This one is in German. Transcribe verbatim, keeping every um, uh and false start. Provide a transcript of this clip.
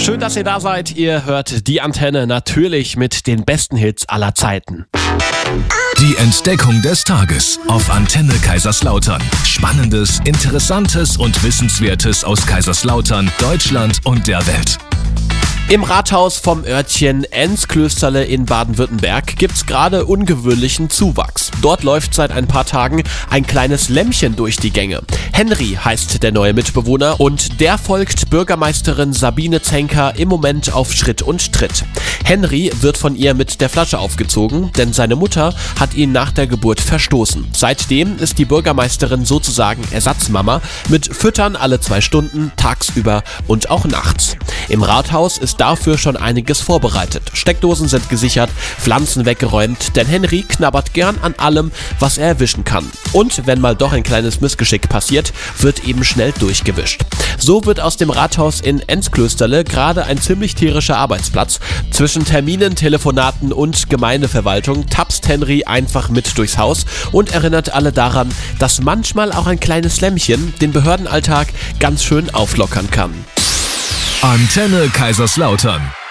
Schön, dass ihr da seid. Ihr hört die Antenne natürlich mit den besten Hits aller Zeiten. Die Entdeckung des Tages auf Antenne Kaiserslautern. Spannendes, Interessantes und Wissenswertes aus Kaiserslautern, Deutschland und der Welt. Im Rathaus vom Örtchen Enzklösterle in Baden-Württemberg gibt's gerade ungewöhnlichen Zuwachs. Dort läuft seit ein paar Tagen ein kleines Lämmchen durch die Gänge. Henry heißt der neue Mitbewohner und der folgt Bürgermeisterin Sabine Zenker im Moment auf Schritt und Tritt. Henry wird von ihr mit der Flasche aufgezogen, denn seine Mutter hat ihn nach der Geburt verstoßen. Seitdem ist die Bürgermeisterin sozusagen Ersatzmama mit Füttern alle zwei Stunden, tagsüber und auch nachts. Im Rathaus ist dafür schon einiges vorbereitet. Steckdosen sind gesichert, Pflanzen weggeräumt, denn Henry knabbert gern an allem, was er erwischen kann. Und wenn mal doch ein kleines Missgeschick passiert, wird eben schnell durchgewischt. So wird aus dem Rathaus in Enzklösterle gerade ein ziemlich tierischer Arbeitsplatz. Zwischen Terminen, Telefonaten und Gemeindeverwaltung tapst Henry einfach mit durchs Haus und erinnert alle daran, dass manchmal auch ein kleines Lämmchen den Behördenalltag ganz schön auflockern kann. Antenne Kaiserslautern.